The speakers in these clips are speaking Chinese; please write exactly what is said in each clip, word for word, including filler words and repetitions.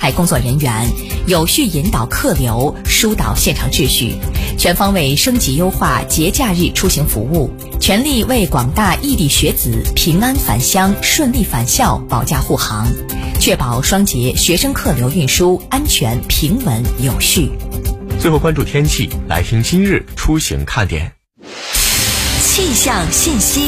派工作人员，有序引导客流，疏导现场秩序，全方位升级优化节假日出行服务，全力为广大异地学子平安返乡、顺利返校保驾护航，确保双节学生客流运输安全、平稳、有序。 最后关注天气，来听今日出行看点。 气象信息。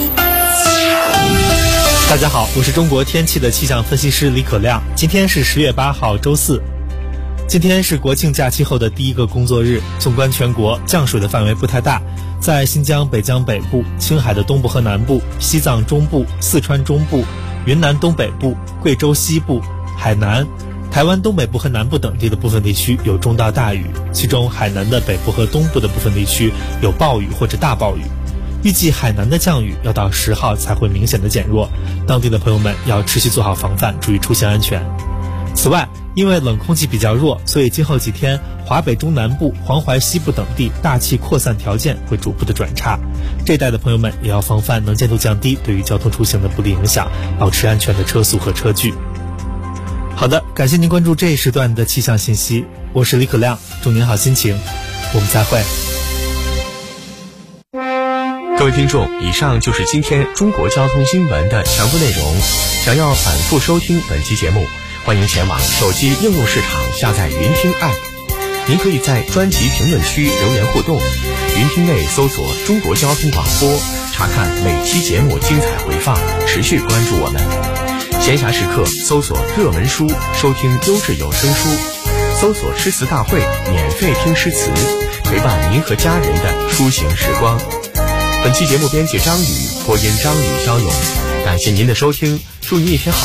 大家好，我是中国天气的气象分析师李可亮。今天是十月八号，周四。今天是国庆假期后的第一个工作日。纵观全国，降水的范围不太大，在新疆、北疆北部、青海的东部和南部、西藏中部、四川中部、云南东北部、贵州西部、海南、台湾东北部和南部等地的部分地区有中到大雨，其中海南的北部和东部的部分地区有暴雨或者大暴雨。预计海南的降雨要到十号才会明显的减弱，当地的朋友们要持续做好防范，注意出行安全。此外，因为冷空气比较弱，所以今后几天华北中南部、黄淮西部等地大气扩散条件会逐步的转差，这一带的朋友们也要防范能见度降低对于交通出行的不利影响，保持安全的车速和车距。好的，感谢您关注这一时段的气象信息，我是李可亮，祝您好心情，我们再会。 各位听众，以上就是今天中国交通新闻的全部内容。想要反复收听本期节目，欢迎前往手机应用市场下载云听 App。您可以在专辑评论区留言互动，云听内搜索中国交通广播，查看每期节目精彩回放，持续关注我们。闲暇时刻搜索热门书，收听优质有声书，搜索诗词大会，免费听诗词，陪伴您和家人的出行时光。本期节目编辑张宇，播音张宇、肖勇，感谢您的收听，祝您一天好